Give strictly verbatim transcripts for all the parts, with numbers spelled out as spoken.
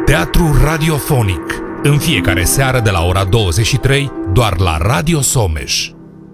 Teatru radiofonic, în fiecare seară de la ora douăzeci și trei, doar la Radio Someș.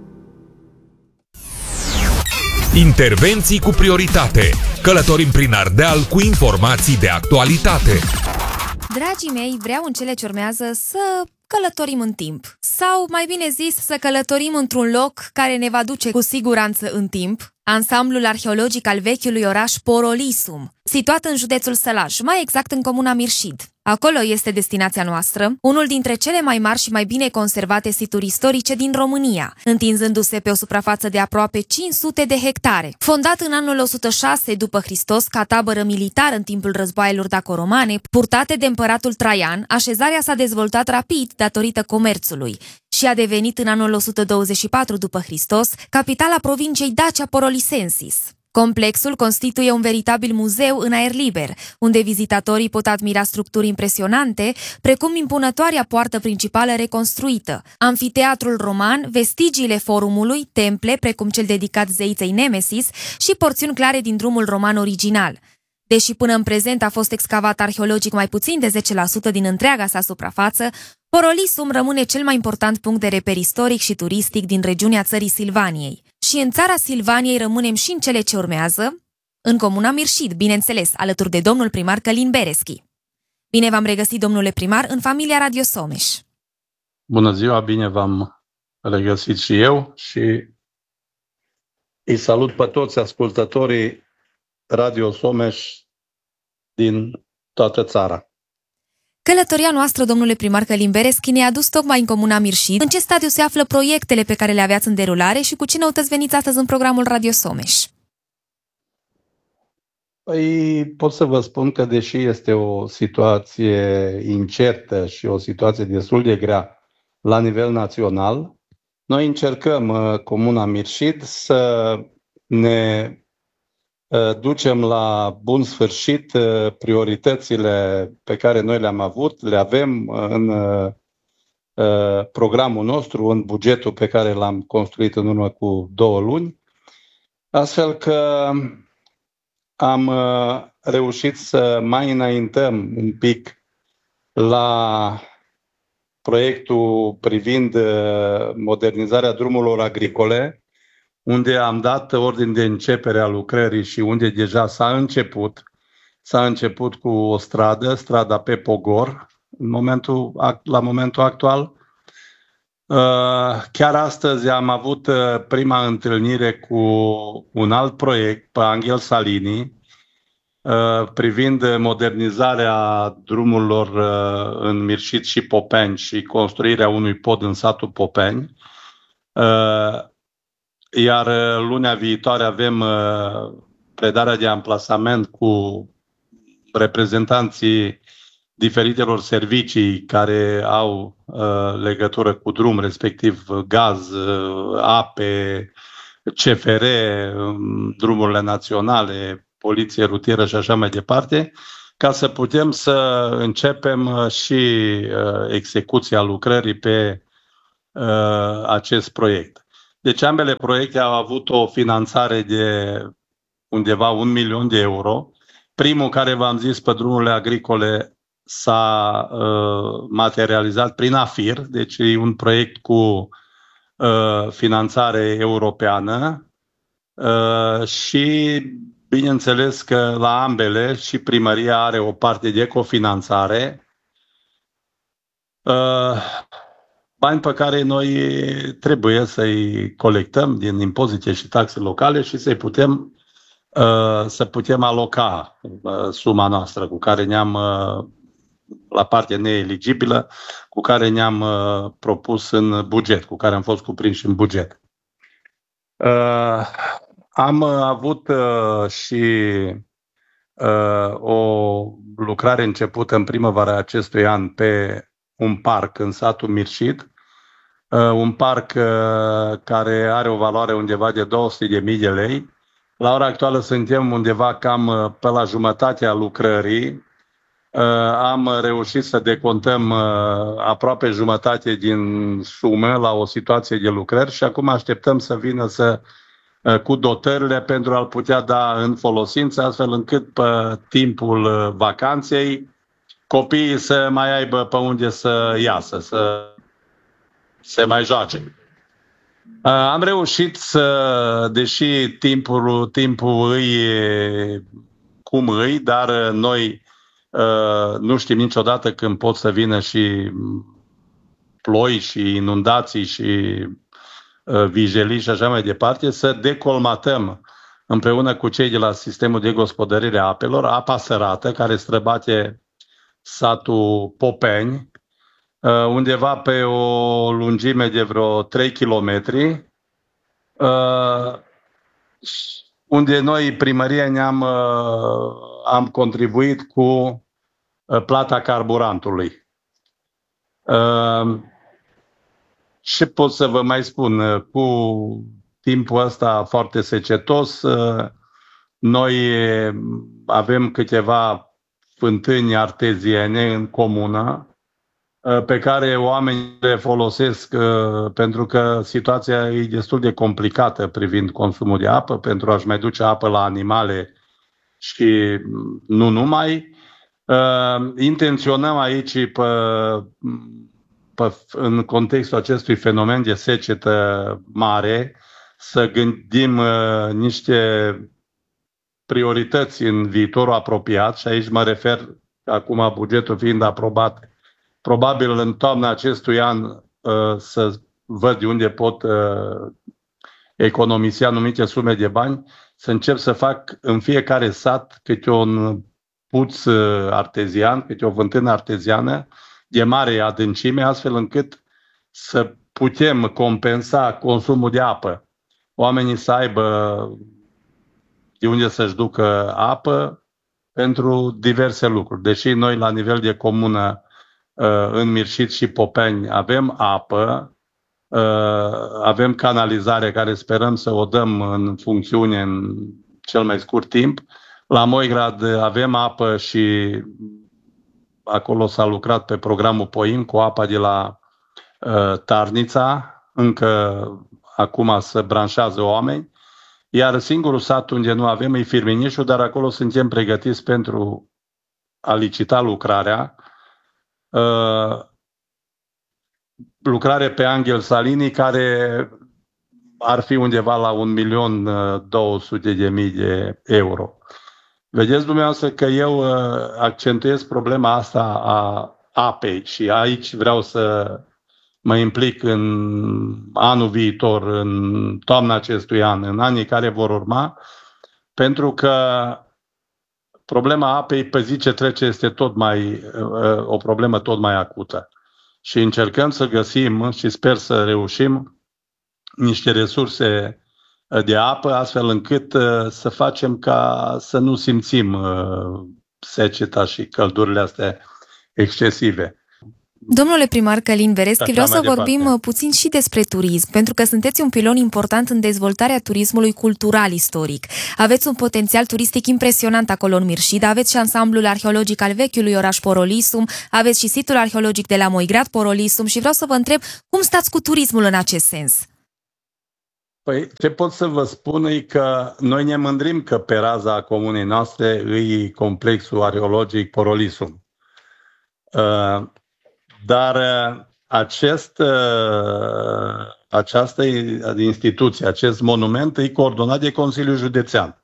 Intervenții cu prioritate. Călătorim prin Ardeal cu informații de actualitate. Dragii mei, vreau în cele ce urmează să călătorim în timp. Sau, mai bine zis, să călătorim într-un loc care ne va duce cu siguranță în timp. Ansamblul arheologic al vechiului oraș Porolisum, situat în județul Sălaj, mai exact în comuna Mirșid. Acolo este destinația noastră, unul dintre cele mai mari și mai bine conservate situri istorice din România, întinzându-se pe o suprafață de aproape cinci sute de hectare. Fondat în anul o sută șase după Hristos ca tabără militară în timpul războaielor daco-romane, purtate de împăratul Traian, așezarea s-a dezvoltat rapid datorită comerțului și a devenit în anul o sută douăzeci și patru după Hristos capitala provinciei Dacia Porolisensis. Complexul constituie un veritabil muzeu în aer liber, unde vizitatorii pot admira structuri impresionante, precum impunătoarea poartă principală reconstruită, amfiteatrul roman, vestigiile forumului, temple, precum cel dedicat zeiței Nemesis și porțiuni clare din drumul roman original. Deși până în prezent a fost excavat arheologic mai puțin de zece la sută din întreaga sa suprafață, Porolisum rămâne cel mai important punct de reper istoric și turistic din regiunea țării Silvaniei. Și în țara Silvaniei rămânem și în cele ce urmează, în comuna Mirșid, bineînțeles, alături de domnul primar Călin Bereschi. Bine v-am regăsit, domnule primar, în familia Radio Someș. Bună ziua, bine v-am regăsit și eu și îi salut pe toți ascultătorii Radio Someș din toată țara. Călătoria noastră, domnule primar Călin Bereschi, ne-a adus tocmai în comuna Mirșid. În ce stadiu se află proiectele pe care le aveați în derulare și cu ce noutăți veniți astăzi în programul Radio Someș? Păi pot să vă spun că deși este o situație incertă și o situație destul de grea la nivel național, noi încercăm, comuna Mirșid, să ne ducem la bun sfârșit prioritățile pe care noi le-am avut, le avem în programul nostru, în bugetul pe care l-am construit în urmă cu două luni, astfel că am reușit să mai înaintăm un pic la proiectul privind modernizarea drumurilor agricole, unde am dat ordin de începere a lucrării și unde deja s-a început. S-a început cu o stradă, strada pe Pogor, în momentul, la momentul actual. Chiar astăzi am avut prima întâlnire cu un alt proiect, pe Angel Salini, privind modernizarea drumurilor în Mirșid și Popeni și construirea unui pod în satul Popeni. Iar lunea viitoare avem predarea de amplasament cu reprezentanții diferitelor servicii care au legătură cu drum, respectiv gaz, ape, C F R, drumurile naționale, poliție rutieră și așa mai departe, ca să putem să începem și execuția lucrării pe acest proiect. Deci ambele proiecte au avut o finanțare de undeva un milion de euro. Primul, care v-am zis, pe drumurile agricole, s-a uh, materializat prin AFIR, deci e un proiect cu uh, finanțare europeană uh, și bineînțeles că la ambele și primăria are o parte de cofinanțare. Uh, Bani pe care noi trebuie să-i colectăm din impozite și taxe locale și să-i putem, uh, să putem aloca uh, suma noastră cu care ne-am, uh, la partea neeligibilă, cu care ne-am uh, propus în buget, cu care am fost cuprinși în buget. Uh, am avut uh, și uh, o lucrare începută în primăvara acestui an pe un parc în satul Mirșid, un parc care are o valoare undeva de două sute de mii de lei. La ora actuală suntem undeva cam pe la jumătatea lucrării. Am reușit să decontăm aproape jumătate din sumă la o situație de lucrări și acum așteptăm să vină să, cu dotările pentru a-l putea da în folosință, astfel încât pe timpul vacanței copiii să mai aibă pe unde să iasă, să se mai joace. Am reușit să, deși timpul, timpul îi cum îi, dar noi nu știm niciodată când pot să vină și ploi și inundații și vijelii și așa mai departe, să decolmatăm împreună cu cei de la sistemul de gospodărire a apelor, apa sărată care străbate satul Popeni, undeva pe o lungime de vreo trei kilometri, unde noi, primăria, ne-am am contribuit cu plata carburantului. Ce pot să vă mai spun? Cu timpul ăsta foarte secetos, noi avem câteva fântâni arteziene în comună pe care oamenii le folosesc pentru că situația e destul de complicată privind consumul de apă, pentru a-și mai duce apă la animale și nu numai. Intenționăm aici, pe, pe, în contextul acestui fenomen de secetă mare, să gândim niște priorități în viitorul apropiat și aici mă refer, acum bugetul fiind aprobat, probabil în toamna acestui an să văd de unde pot economisi anumite sume de bani, să încep să fac în fiecare sat câte un puț artezian, câte o fântână arteziană de mare adâncime, astfel încât să putem compensa consumul de apă. Oamenii să aibă de unde să-și ducă apă pentru diverse lucruri. Deși noi la nivel de comună în Mirșit și Popeni avem apă, avem canalizare care sperăm să o dăm în funcțiune în cel mai scurt timp. La Moigrad avem apă și acolo s-a lucrat pe programul POIM cu apa de la Tarnița, încă acum se branșează oameni. Iar singurul sat unde nu avem e Firminișul, dar acolo suntem pregătiți pentru a licita lucrarea. Uh, lucrare pe Angel Salini, care ar fi undeva la un milion două sute de mii de euro. Vedeți dumneavoastră că eu uh, accentuez problema asta a apei și aici vreau să mă implic în anul viitor, în toamna acestui an, în anii care vor urma, pentru că problema apei pe zi ce trece este tot mai, o problemă tot mai acută. Și încercăm să găsim și sper să reușim niște resurse de apă, astfel încât să facem ca să nu simțim seceta și căldurile astea excesive. Domnule primar Călin Vereschi, vreau să departe. vorbim puțin și despre turism, pentru că sunteți un pilon important în dezvoltarea turismului cultural istoric. Aveți un potențial turistic impresionant acolo în Mirșid, aveți și ansamblul arheologic al vechiului oraș Porolisum, aveți și situl arheologic de la Moigrad Porolisum și vreau să vă întreb cum stați cu turismul în acest sens? Păi, ce pot să vă spun e că noi ne mândrim că pe raza comunei noastre e complexul arheologic Porolisum. Uh, Dar acest, această instituție, acest monument e coordonat de Consiliul Județean.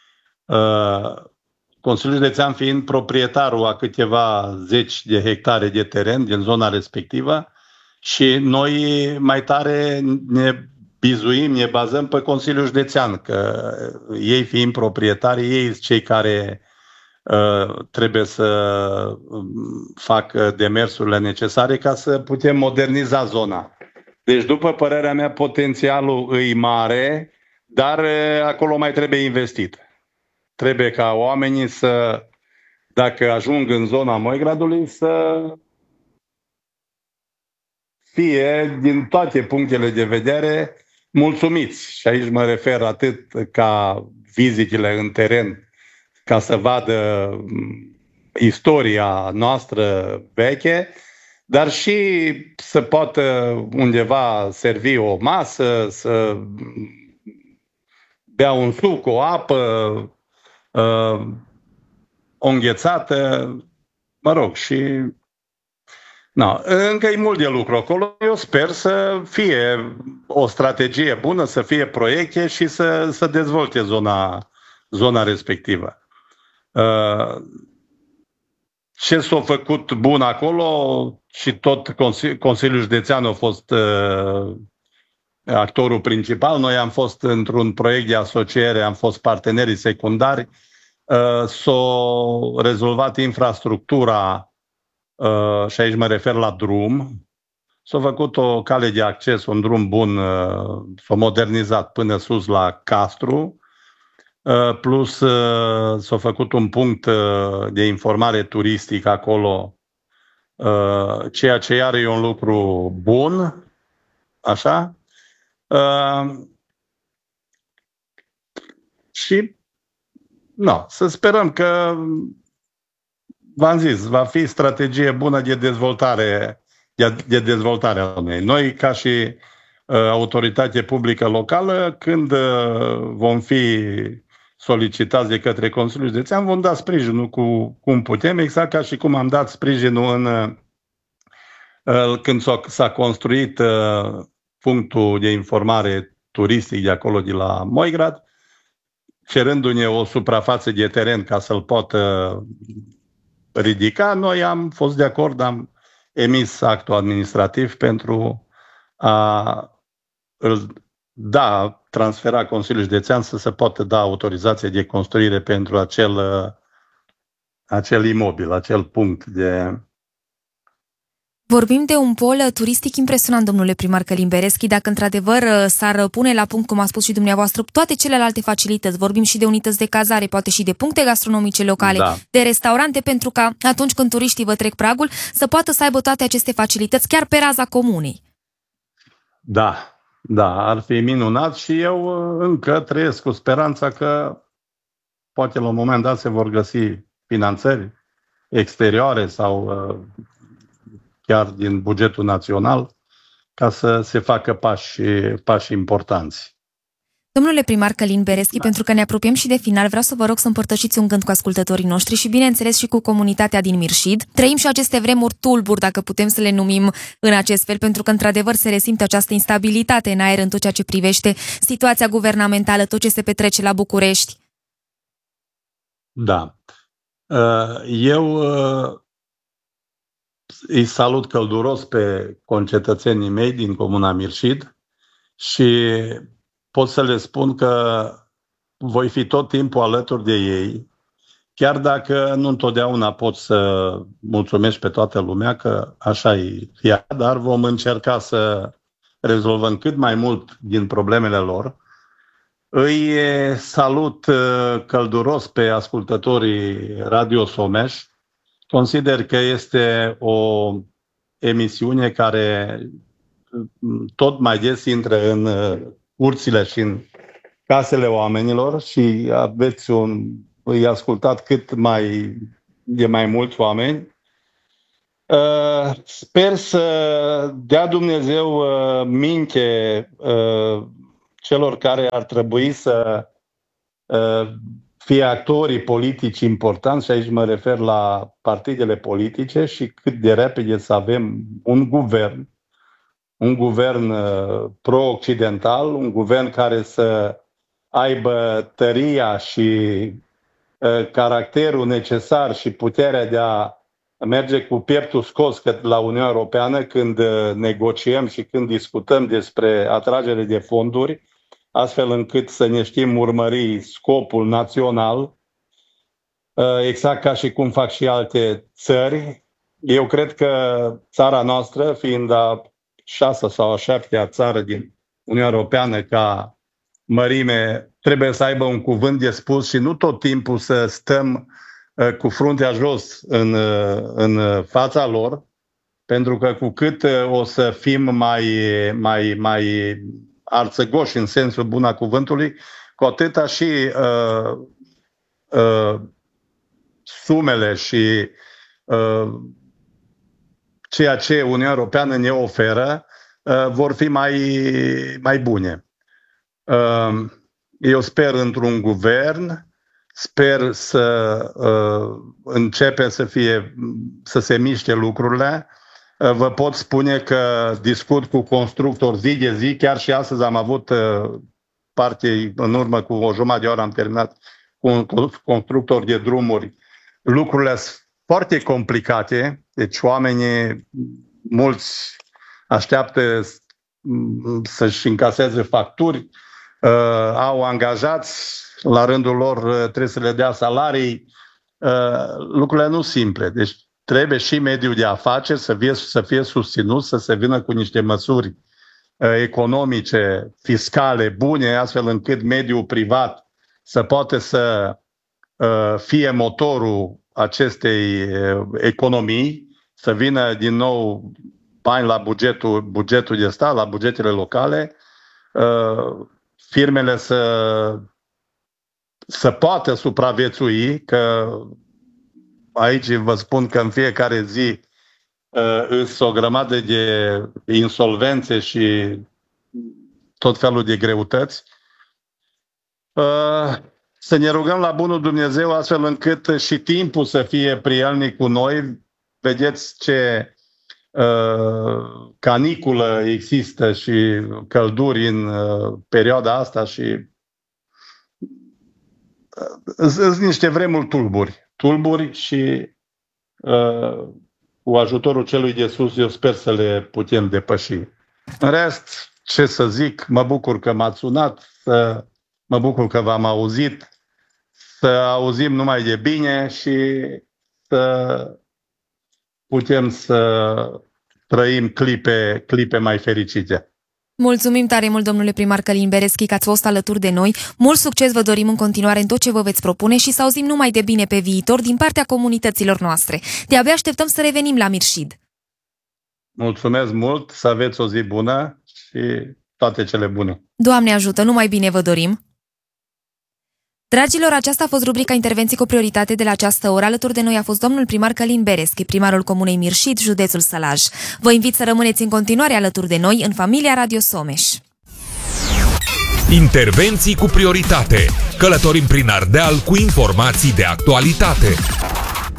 Consiliul Județean fiind proprietarul a câteva zeci de hectare de teren din zona respectivă și noi mai tare ne bizuim, ne bazăm pe Consiliul Județean, că ei fiind proprietari, ei sunt cei care trebuie să facă demersurile necesare ca să putem moderniza zona. Deci, după părerea mea, potențialul e mare, dar acolo mai trebuie investit. Trebuie ca oamenii să, dacă ajung în zona Moigradului, să fie, din toate punctele de vedere, mulțumiți. Și aici mă refer atât ca vizitele în teren, ca să vadă istoria noastră veche, dar și să poată undeva servi o masă, să bea un suc, o apă, o înghețată. mă rog, și no, încă e mult de lucru acolo. Eu sper să fie o strategie bună, să fie proiecte și să, să dezvolte zona, zona respectivă. Ce s-a făcut bun acolo și tot Consiliul Județean a fost actorul principal. Noi am fost într-un proiect de asociere, am fost partenerii secundari. S-a rezolvat infrastructura, și aici mă refer la drum. S-a făcut o cale de acces, un drum bun, s-a modernizat până sus la Castru, plus s-a făcut un punct de informare turistică acolo, ceea ce iar e un lucru bun, așa. Și no, să sperăm că, v-am zis, va fi strategie bună de dezvoltare, de, de dezvoltare a unei. Noi, ca și uh, autoritate publică locală, când uh, vom fi solicitați de către Consiliul Județean, vom da sprijinul cu cum putem, exact ca și cum am dat sprijinul în, uh, când s-a, s-a construit uh, punctul de informare turistic de acolo, de la Moigrad, cerându-ne o suprafață de teren ca să-l poată ridica. Noi am fost de acord, am emis actul administrativ pentru a îl da, transfera Consiliul Județean să se poată da autorizație de construire pentru acel, acel imobil, acel punct de... Vorbim de un pol turistic impresionant, domnule primar Călin Bereschi, dacă într-adevăr s-ar pune la punct, cum a spus și dumneavoastră, toate celelalte facilități. Vorbim și de unități de cazare, poate și de puncte gastronomice locale, da, de restaurante, pentru ca atunci când turiștii vă trec pragul să poată să aibă toate aceste facilități chiar pe raza comunei. Da, da, ar fi minunat și eu încă trăiesc cu speranța că poate la un moment dat se vor găsi finanțări exterioare sau chiar din bugetul național, ca să se facă pași, pași importanți. Domnule primar Călin Bereschi, da, pentru că ne apropiem și de final, vreau să vă rog să împărtășiți un gând cu ascultătorii noștri și, bineînțeles, și cu comunitatea din Mirșid. Trăim și aceste vremuri tulburi, dacă putem să le numim în acest fel, pentru că, într-adevăr, se resimte această instabilitate în aer în tot ceea ce privește situația guvernamentală, tot ce se petrece la București. Da. Eu îi salut călduros pe concetățenii mei din comuna Mirșid și pot să le spun că voi fi tot timpul alături de ei, chiar dacă nu întotdeauna pot să mulțumesc pe toată lumea, că așa e ea, dar vom încerca să rezolvăm cât mai mult din problemele lor. Îi salut călduros pe ascultătorii Radio Someș. Consider că este o emisiune care tot mai des intră în curțile și în casele oamenilor și aveți un, îi ascultat cât mai de mai mulți oameni. Sper să dea Dumnezeu minte celor care ar trebui să fie actorii politici importanți, și aici mă refer la partidele politice, și cât de repede să avem un guvern, un guvern pro-occidental, un guvern care să aibă tăria și caracterul necesar și puterea de a merge cu pieptul scos la Uniunea Europeană când negociem și când discutăm despre atragere de fonduri, astfel încât să ne știm urmări scopul național, exact ca și cum fac și alte țări. Eu cred că țara noastră, fiind a șasea sau a șaptea țară din Uniunea Europeană ca mărime, trebuie să aibă un cuvânt de spus și nu tot timpul să stăm cu fruntea jos în, în fața lor, pentru că cu cât o să fim mai, mai, mai arțăgoși în sensul bun a cuvântului, cu atâta și uh, uh, sumele și uh, ceea ce Uniunea Europeană ne oferă uh, vor fi mai, mai bune. Uh, eu sper într-un guvern Sper să uh, începe să fie, să se miște lucrurile. Uh, vă pot spune că discut cu constructori zi de zi, chiar și astăzi am avut uh, parte, în urmă cu o jumătate de oră am terminat cu un constructor de drumuri. Lucrurile sunt foarte complicate, deci oamenii, mulți așteaptă să-și încaseze facturi, uh, au angajați, la rândul lor trebuie să le dea salarii. Uh, lucrurile nu simple. Deci trebuie și mediul de afaceri să fie, să fie susținut, să se vină cu niște măsuri uh, economice, fiscale, bune, astfel încât mediul privat să poată să uh, fie motorul acestei uh, economii, să vină din nou bani la bugetul, bugetul de stat, la bugetele locale, uh, firmele să, să poată supraviețui, că aici vă spun că în fiecare zi uh, sunt o grămadă de insolvențe și tot felul de greutăți. Uh, să ne rugăm la bunul Dumnezeu astfel încât și timpul să fie prielnic cu noi. Vedeți ce uh, caniculă există și călduri în uh, perioada asta și uh, sunt niște vremuri tulburi. Tulburi și uh, cu ajutorul celui de sus eu sper să le putem depăși. În rest, ce să zic, mă bucur că m-ați sunat, să, mă bucur că v-am auzit, să auzim numai de bine și să putem să trăim clipe, clipe mai fericite. Mulțumim tare mult, domnule primar Călin Bereschi, că ați fost alături de noi. Mult succes vă dorim în continuare în tot ce vă veți propune și să auzim numai de bine pe viitor din partea comunităților noastre. De-abia așteptăm să revenim la Mirșid. Mulțumesc mult, să aveți o zi bună și toate cele bune. Doamne ajută, numai bine vă dorim. Dragilor, aceasta a fost rubrica Intervenții cu prioritate de la această oră. Alături de noi a fost domnul primar Călin Bereschi, primarul comunei Mirșid, județul Sălaj. Vă invit să rămâneți în continuare alături de noi în familia Radio Someș. Intervenții cu prioritate. Călătorim prin Ardeal cu informații de actualitate.